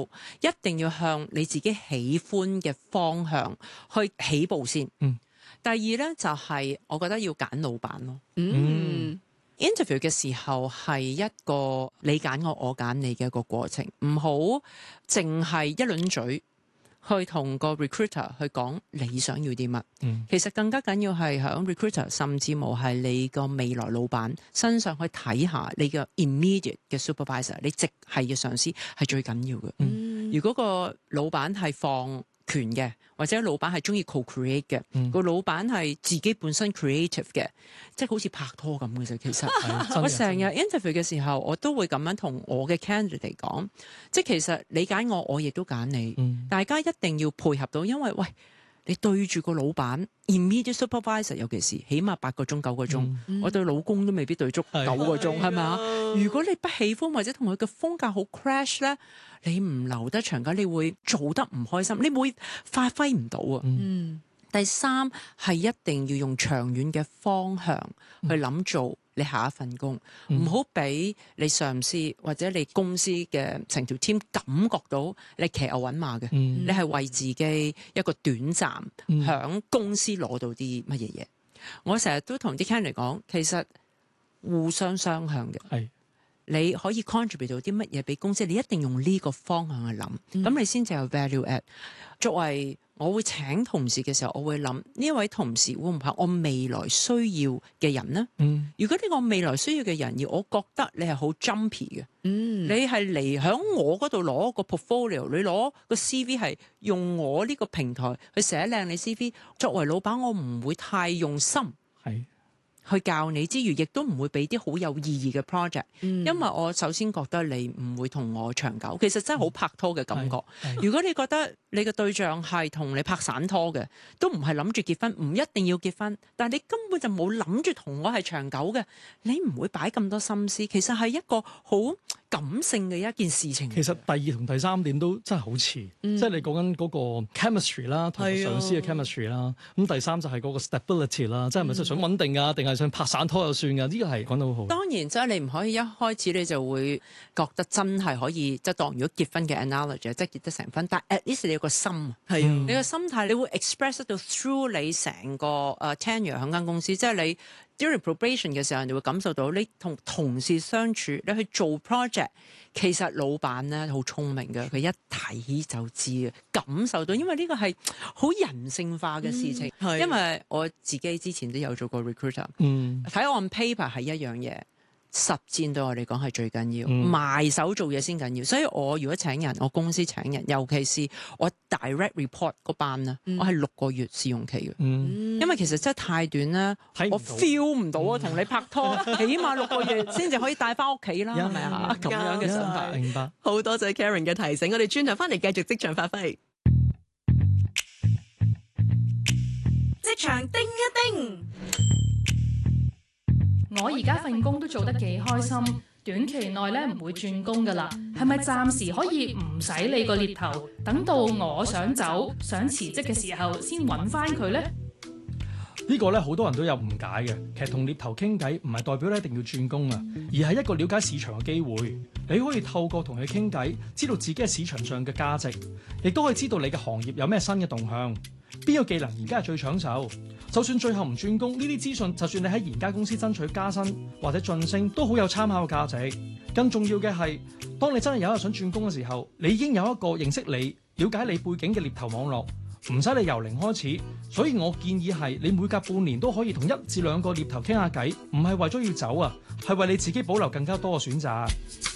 都一定要向你自己喜歡嘅方向去起步先。第二咧就係我覺得要揀老闆咯。interview 嘅時候係一個你揀我揀你嘅一個過程，唔好淨係一輪嘴去同個 recruiter 去講你想要啲乜。其實更加緊要係響 recruiter 甚至乎係你個未來老闆身上去睇下你嘅 immediate 嘅 supervisor， 你直係嘅上司係最緊要嘅。如果個老闆係放權嘅，或者老闆係中意 co-create 嘅，個老闆係自己本身 creative 嘅，即係好似拍拖咁嘅啫。其實我成日 interview 嘅時候，我都會咁樣同我嘅 candidate 講，即係其實你揀我，我亦都揀你，大家一定要配合到，因為喂，你對住個老闆 immediate supervisor， 尤其是起碼8個鐘9個鐘，我對老公都未必對足9個鐘，係咪啊？如果你不喜歡或者同佢嘅風格好 crash 咧，你唔留得長㗎，你會做得唔開心，你會發揮唔到啊。第三係一定要用長遠嘅方向去諗做你下一份工，唔好俾你上司或者你公司嘅成條 team 感覺到你騎牛揾馬嘅，你係為自己一個短暫響公司攞到啲乜嘢嘢。我成日都同啲 candidate 講，其實互相雙向嘅。你可以 contribute 到啲乜嘢俾公司，你一定用呢個方向去諗，咁你先至有 value add。作為我會請同事嘅時候，我會諗呢位同事會唔係我未來需要嘅人呢？如果呢個未來需要嘅人，而我覺得你係好 jumpy 嘅，你係嚟響我嗰度攞個 portfolio， 你攞個 CV 係用我呢個平台去寫靚你 CV。作為老闆，我唔會太用心。去教你之餘，亦都唔會俾啲好有意義嘅 project，因為我首先覺得你唔會同我長久，其實真係好拍拖嘅感覺。如果你覺得你嘅對象係同你拍散拖嘅，都唔係諗住結婚，唔一定要結婚，但係你根本就冇諗住同我係長久嘅，你唔會擺咁多心思。其實係一個好感性嘅一件事情。 其實第二同第三點都真係好似，即係你講緊嗰個 chemistry 啦，同上司嘅 chemistry 啦。咁第三就係嗰個 stability 啦，即係咪真係想穩定啊，定係想拍散拖就算㗎？呢個係講得好好。當然，即係你唔可以一開始你就會覺得真係可以，即係當如果結婚嘅 analogy，即係結得成婚。但係 at least 你有個心啊，你個心態，你會 express 得到 through 你成個tenure 喺間公司，即係你 during probation 嘅時候，你會感受到你同同事相處，你去做 project， 其實老闆咧好聰明嘅，佢一睇就知嘅，感受到，因為呢個係好人性化嘅事情。因為我自己之前都有做過 recruiter，睇on paper 係一樣嘢。實戰對我嚟講係最緊要，埋手做嘢先緊要。所以我如果請人，我公司請人，尤其是我 direct report 嗰班咧，我係6個月試用期嘅。因為其實真係太短啦，我 feel 唔到啊，同你拍拖起碼6個月先至可以帶翻屋企啦，係咪啊？咁樣嘅想法。 明白。 好多謝 Karen 嘅提醒，我哋轉頭翻嚟繼續職場發揮。職場叮一叮。 我而家份工都做得幾開心，短期內咧唔會轉工㗎啦。係咪暫時可以唔使理個獵頭，等到我想走、想辭職嘅時候先揾翻佢呢？ 呢個咧好多人都有誤解嘅。其實同獵頭傾偈唔係代表你一定要轉工啊，而係一個了解市場嘅機會。你可以透過同佢傾偈，知道自己喺市場上嘅價值，亦都可以知道你嘅行業有咩新嘅動向，邊個技能而家係最搶手。就算最後唔轉工，呢啲資訊就算你喺現間公司爭取加薪或者晉升，都好有參考嘅價值。更重要嘅係，當你真係有一日想轉工嘅時候，你已經有一個認識你、了解你背景嘅獵頭網絡，唔使你由零開始。所以我建議係你每隔半年都可以同1至2個獵頭傾下偈，唔係為咗要走啊，係為你自己保留更加多嘅選擇。